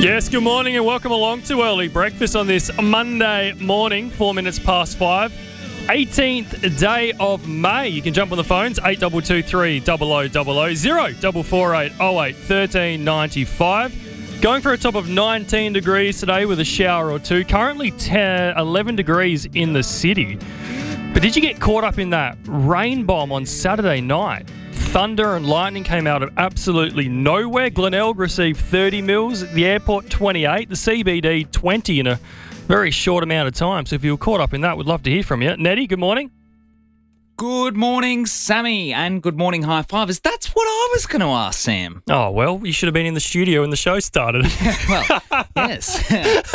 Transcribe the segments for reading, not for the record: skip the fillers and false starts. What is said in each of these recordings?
Yes, good morning and welcome along to Early Breakfast on this Monday morning, 4 minutes past 5. 18th day of May. You can jump on the phones, 8223 0000, 0448 08 1395. Going for a top of 19 degrees today with a shower or two. Currently 11 degrees in the city. But did you get caught up in that rain bomb on Saturday night? Thunder and lightning came out of absolutely nowhere. Glenelg received 30 mils, the airport 28, the CBD 20 in a very short amount of time. So if you were caught up in that, we'd love to hear from you. Nettie, good morning. Good morning, Sammy, and good morning, High Fivers. That's what I was going to ask, Sam. Oh, well, you should have been in the studio when the show started. Well, yes.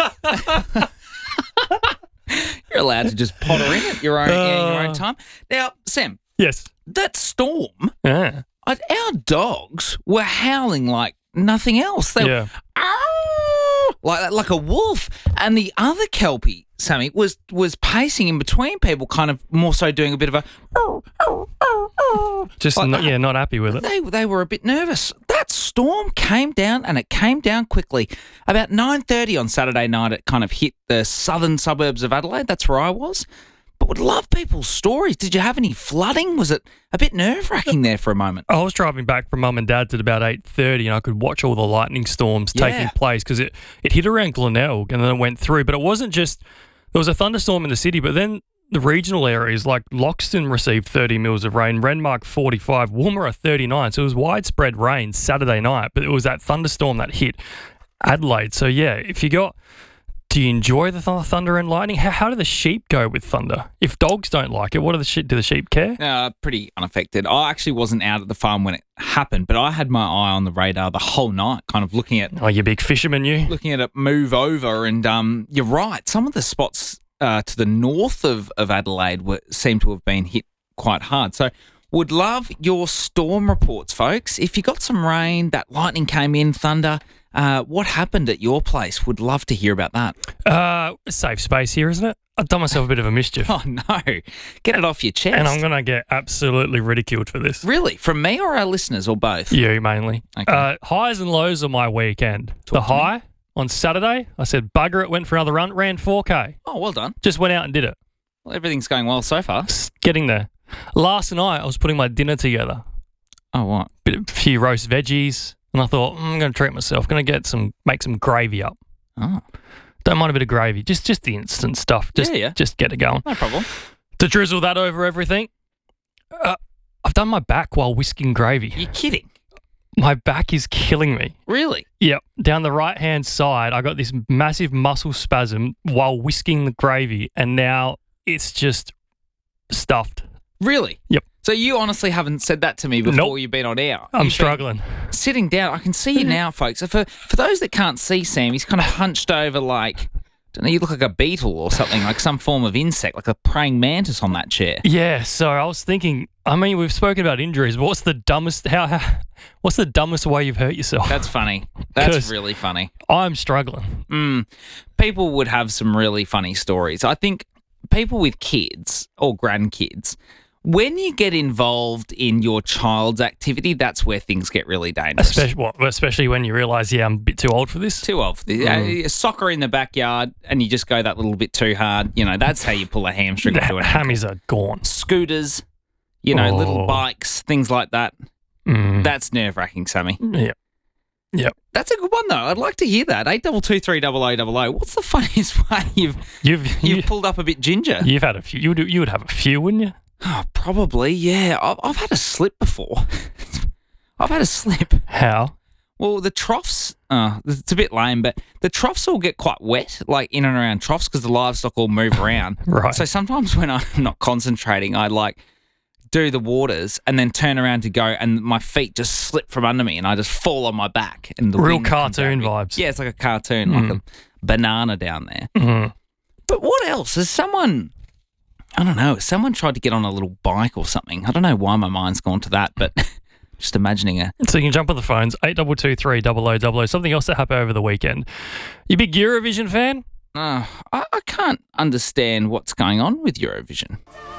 You're allowed to just potter in at your own time. Now, Sam. Yes. That storm, Yeah. our dogs were howling like nothing else. They were, like a wolf. And the other Kelpie, Sammy, was pacing in between people, kind of more so doing a bit of a... Just like not happy with it. They were a bit nervous. That storm came down, and it came down quickly. About 9:30 on Saturday night, it kind of hit the southern suburbs of Adelaide. That's where I was. But would love people's stories. Did you have any flooding? Was it a bit nerve-wracking there for a moment? I was driving back from Mum and Dad's at about 8:30 and I could watch all the lightning storms taking place because it hit around Glenelg and then it went through. But it wasn't just, there was a thunderstorm in the city, but then the regional areas like Loxton received 30 mils of rain, Renmark 45, Woomera 39. So it was widespread rain Saturday night, but it was that thunderstorm that hit Adelaide. So yeah, if you got... Do you enjoy the thunder and lightning? How do the sheep go with thunder? If dogs don't like it, what do the sheep care? Pretty unaffected. I actually wasn't out at the farm when it happened, but I had my eye on the radar the whole night, kind of looking at... Oh, you big fisherman, you. Looking at it move over, and you're right. Some of the spots to the north of Adelaide seem to have been hit quite hard. So would love your storm reports, folks. If you got some rain, that lightning came in, thunder... what happened at your place? Would love to hear about that. Safe space here, isn't it? I've done myself a bit of a mischief. Oh, no. Get it off your chest. And I'm going to get absolutely ridiculed for this. Really? From me or our listeners or both? You, mainly. Okay. Highs and lows of my weekend. The high on Saturday, I said, bugger it, went for another run, ran 4K. Oh, well done. Just went out and did it. Well, everything's going well so far. Getting there. Last night, I was putting my dinner together. Oh, what? A few roast veggies. And I thought, I'm going to treat myself. Going to make some gravy up. Oh. Don't mind a bit of gravy. Just the instant stuff. Just get it going. No problem. To drizzle that over everything. I've done my back while whisking gravy. You're kidding? My back is killing me. Really? Yep. Down the right-hand side, I got this massive muscle spasm while whisking the gravy, and now it's just stuffed. Really? Yep. So you honestly haven't said that to me before You've been on air? I'm struggling. Sitting down. I can see you now, folks. For those that can't see Sam, he's kind of hunched over like, I don't know, you look like a beetle or something, like some form of insect, like a praying mantis on that chair. Yeah, so I was thinking, I mean, we've spoken about injuries, but what's the dumbest way you've hurt yourself? That's funny. That's really funny. I'm struggling. People would have some really funny stories. I think people with kids or grandkids, when you get involved in your child's activity, that's where things get really dangerous. Especially when you realise, I'm a bit too old for this. Too old for this. Soccer in the backyard and you just go that little bit too hard. You know, that's how you pull a hamstring or do an ankle. Hammies are gone. Scooters, little bikes, things like that. That's nerve-wracking, Sammy. Yep. That's a good one, though. I'd like to hear that. 8223 0000. What's the funniest way you've pulled up a bit ginger? You've had a few. You would have a few, wouldn't you? Oh, probably, yeah. I've had a slip before. I've had a slip. How? Well, the troughs, it's a bit lame, but the troughs all get quite wet, like in and around troughs, because the livestock all move around. Right. So sometimes when I'm not concentrating, I do the waters and then turn around to go and my feet just slip from under me and I just fall on my back. And the real cartoon vibes. Yeah, it's like a cartoon, like a banana down there. But what else? Has someone tried to get on a little bike or something. I don't know why my mind's gone to that, but just imagining it. So you can jump on the phones, 8223 0000. Something else that happened over the weekend. You a big Eurovision fan? I can't understand what's going on with Eurovision.